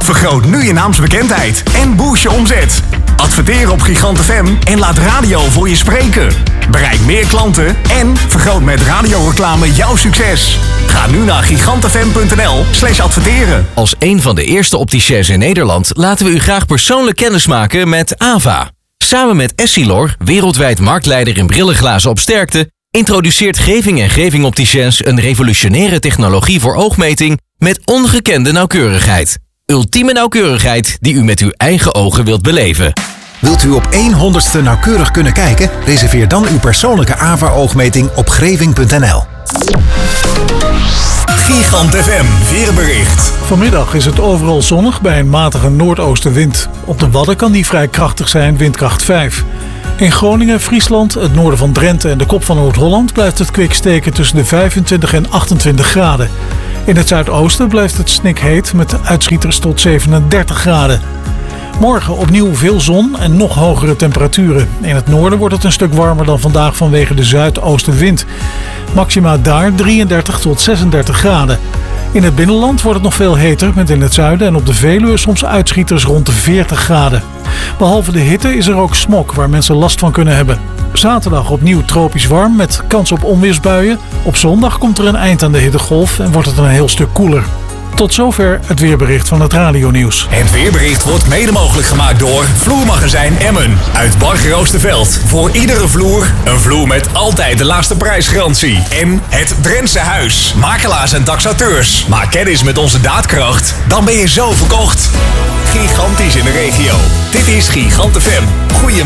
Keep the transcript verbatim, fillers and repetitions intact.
Vergroot nu je naamsbekendheid en boost je omzet. Adverteer op Gigant F M en laat radio voor je spreken. Bereik meer klanten en vergroot met radioreclame jouw succes. Ga nu naar gigantfm.nl slash adverteren. Als een van de eerste opticiens in Nederland laten we u graag persoonlijk kennismaken met Ava. Samen met Essilor, wereldwijd marktleider in brillenglazen op sterkte, introduceert Geving en Geving Opticiens een revolutionaire technologie voor oogmeting met ongekende nauwkeurigheid. Ultieme nauwkeurigheid die u met uw eigen ogen wilt beleven. Wilt u op één honderdste nauwkeurig kunnen kijken? Reserveer dan uw persoonlijke Ava-oogmeting op greving punt n l. Gigant F M weerbericht. Vanmiddag is het overal zonnig bij een matige noordoostenwind. Op de Wadden kan die vrij krachtig zijn, windkracht vijf. In Groningen, Friesland, het noorden van Drenthe en de kop van Noord-Holland blijft het kwik steken tussen de vijfentwintig en achtentwintig graden. In het zuidoosten blijft het snikheet met uitschieters tot zevenendertig graden. Morgen opnieuw veel zon en nog hogere temperaturen. In het noorden wordt het een stuk warmer dan vandaag vanwege de zuidoostenwind. Maxima daar drieëndertig tot zesendertig graden. In het binnenland wordt het nog veel heter, met in het zuiden en op de Veluwe soms uitschieters rond de veertig graden. Behalve de hitte is er ook smog waar mensen last van kunnen hebben. Zaterdag opnieuw tropisch warm met kans op onweersbuien. Op zondag komt er een eind aan de hittegolf en wordt het een heel stuk koeler. Tot zover het weerbericht van het radionieuws. Het weerbericht wordt mede mogelijk gemaakt door Vloermagazijn Emmen uit Bargeroosterveld. Voor iedere vloer een vloer met altijd de laagste prijsgarantie. En het Drentse Huis. Makelaars en taxateurs. Maak kennis met onze daadkracht. Dan ben je zo verkocht. Gigantisch in de regio. Dit is Gigant F M. Goedemiddag.